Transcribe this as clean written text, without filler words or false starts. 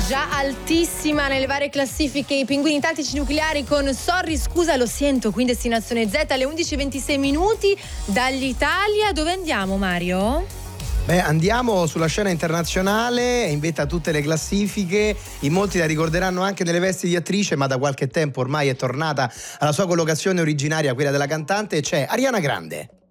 Già altissima nelle varie classifiche i Pinguini Tattici Nucleari con Sorry scusa lo sento, qui in Destinazione Z alle 11:26 minuti dall'Italia. Dove andiamo, Mario? Andiamo sulla scena internazionale, in vetta a tutte le classifiche. In molti la ricorderanno anche nelle vesti di attrice, ma da qualche tempo ormai è tornata alla sua collocazione originaria, quella della cantante. C'è Ariana Grande.